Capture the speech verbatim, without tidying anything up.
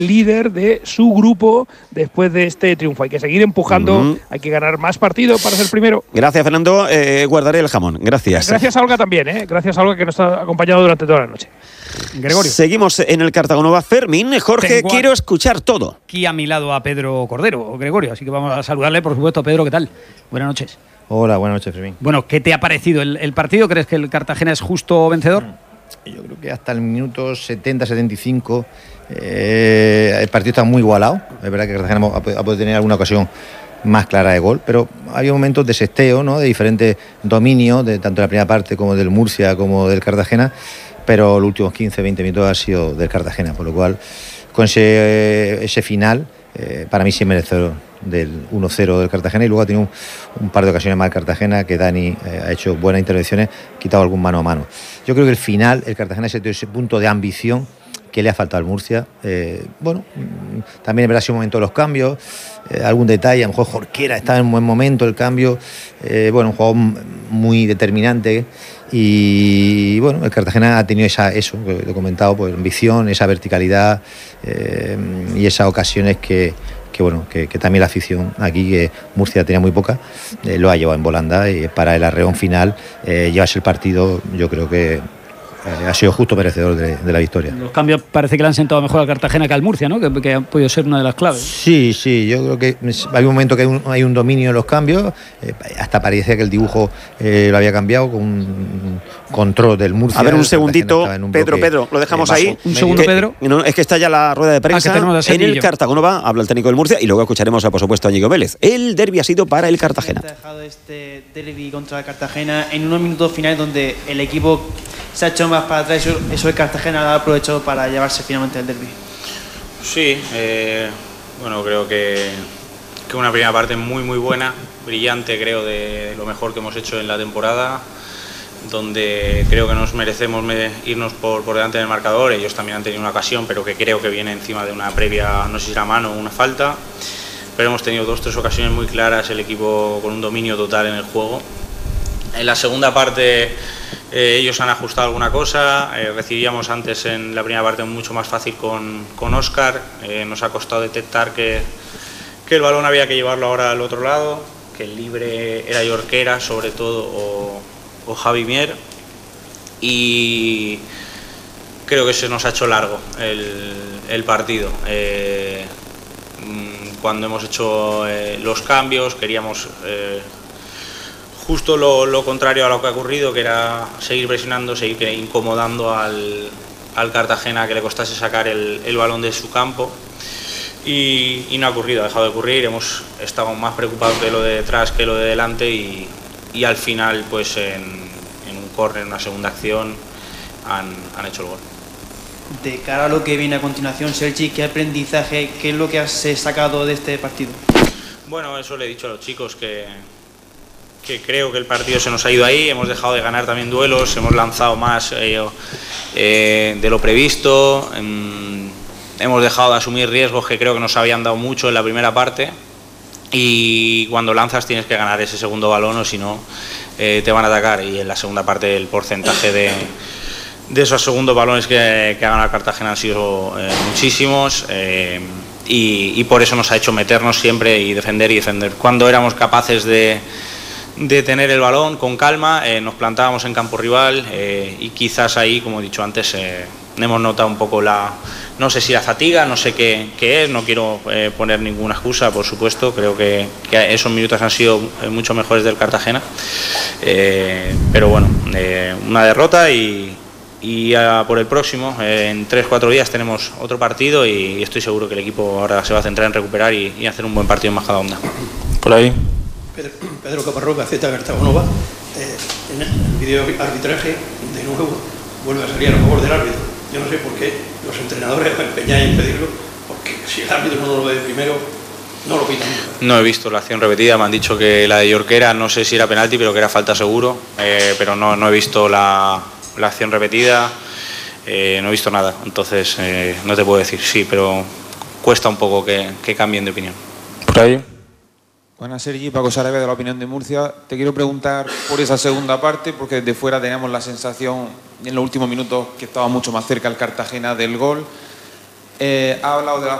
líder de su grupo después de este triunfo. Hay que seguir empujando, uh-huh. hay que ganar más partidos para ser primero. Gracias, Fernando. Eh, guardaré el jamón. Gracias. Gracias a Olga también, ¿eh? Gracias a Olga que nos ha acompañado durante toda la noche. Gregorio. Seguimos en el Cartagonova. Fermín, Jorge, Tengo quiero escuchar todo. Aquí a mi lado a Pedro Cordero, Gregorio, así que vamos a saludarle, por supuesto. Pedro, ¿qué tal? Buenas noches. Hola, buenas noches, Fermín. Bueno, ¿qué te ha parecido el, el partido? ¿Crees que el Cartagena es justo vencedor? Yo creo que hasta el minuto setenta setenta y cinco eh, el partido está muy igualado. Es verdad que Cartagena ha podido tener alguna ocasión más clara de gol, pero había momentos de sesteo, ¿no? De diferentes dominios, de tanto de la primera parte como del Murcia como del Cartagena, pero los últimos quince veinte minutos ha sido del Cartagena, por lo cual con ese, ese final eh, para mí sí merecedor del uno cero del Cartagena, y luego ha tenido un, un par de ocasiones más el Cartagena que Dani eh, ha hecho buenas intervenciones, quitado algún mano a mano. Yo creo que el final, el Cartagena ese, ese punto de ambición que le ha faltado al Murcia. Eh, bueno, también habrá sido un momento de los cambios, eh, algún detalle, a lo mejor Jorquera estaba en un buen momento el cambio, eh, bueno, un juego muy determinante, y bueno, el Cartagena ha tenido esa, eso, que he comentado, pues ambición, esa verticalidad eh, y esas ocasiones que que bueno, que, que también la afición aquí, que Murcia tenía muy poca, eh, lo ha llevado en volanda, y para el arreón final, eh, llevarse el partido, yo creo que eh, ha sido justo merecedor de, de la victoria. Los cambios parece que le han sentado mejor al Cartagena que al Murcia, ¿no? Que, que ha podido ser una de las claves. Sí, sí, yo creo que hay un momento que hay un, hay un dominio en los cambios, eh, hasta parecía que el dibujo eh, lo había cambiado con un control del Murcia. A ver, un segundito, un Pedro, Pedro, lo dejamos ahí. Un segundo, que, Pedro. No, es que está ya la rueda de prensa ah, en el Cartagonova, habla el técnico del Murcia, y luego escucharemos, a, por supuesto, a Íñigo Vélez. El derbi ha sido para el Cartagena. Ha dejado este derbi contra el Cartagena en unos minutos finales donde el equipo se ha hecho más para atrás, eso, eso el Cartagena lo ha aprovechado para llevarse finalmente el derbi. Sí, eh, bueno, creo que, que una primera parte muy muy buena, brillante, creo, de lo mejor que hemos hecho en la temporada, donde creo que nos merecemos irnos por, por delante del marcador. Ellos también han tenido una ocasión, pero que creo que viene encima de una previa, no sé si era mano o una falta, pero hemos tenido dos tres ocasiones muy claras, el equipo con un dominio total en el juego. En la segunda parte eh, ellos han ajustado alguna cosa, eh, recibíamos antes en la primera parte mucho más fácil con, con Óscar, eh, nos ha costado detectar que, que el balón había que llevarlo ahora al otro lado, que el libre era Jorquera sobre todo o, o Javi Mier, y creo que se nos ha hecho largo el, el partido. Eh, cuando hemos hecho eh, los cambios queríamos... Eh, Justo lo, lo contrario a lo que ha ocurrido, que era seguir presionando, seguir incomodando al, al Cartagena, que le costase sacar el, el balón de su campo, y, y no ha ocurrido, ha dejado de ocurrir. Hemos estado más preocupados de lo de detrás que lo de delante, y, y al final, pues en, en un córner, en una segunda acción, han, han hecho el gol. De cara a lo que viene a continuación, Sergi, ¿qué aprendizaje, qué es lo que has sacado de este partido? Bueno, eso le he dicho a los chicos, que que creo que el partido se nos ha ido ahí, hemos dejado de ganar también duelos, hemos lanzado más eh, eh, de lo previsto, eh, hemos dejado de asumir riesgos que creo que nos habían dado mucho en la primera parte, y cuando lanzas tienes que ganar ese segundo balón, o si no eh, te van a atacar, y en la segunda parte el porcentaje de, de esos segundos balones que, que ha ganado Cartagena han sido eh, muchísimos, eh, y, y por eso nos ha hecho meternos siempre y defender y defender. Cuando éramos capaces de de tener el balón con calma, eh, nos plantábamos en campo rival, eh, y quizás ahí, como he dicho antes, eh, hemos notado un poco la, no sé si la fatiga, no sé qué, qué es, no quiero eh, poner ninguna excusa, por supuesto, creo que, que esos minutos han sido mucho mejores del Cartagena, eh, pero bueno, eh, una derrota, y, y a por el próximo, eh, en tres cuatro días tenemos otro partido, y, y estoy seguro que el equipo ahora se va a centrar en recuperar y, y hacer un buen partido en Majadahonda. Por ahí. Pedro, Pedro Caparrós, Gaceta Cartagonova. Eh, en el video arbitraje, de nuevo, vuelve a salir a favor del árbitro. Yo no sé por qué los entrenadores empeñan en pedirlo, porque si el árbitro no lo ve primero, no lo pitan. No he visto la acción repetida, me han dicho que la de Jorquera, no sé si era penalti, pero que era falta seguro, eh, pero no, no he visto la, la acción repetida, eh, no he visto nada, entonces eh, no te puedo decir, sí, pero cuesta un poco que, que cambien de opinión. Por ahí. Buenas, Sergi, Paco Sarabia de La Opinión de Murcia. Te quiero preguntar por esa segunda parte, porque desde fuera teníamos la sensación en los últimos minutos que estaba mucho más cerca el Cartagena del gol. eh, ha hablado de la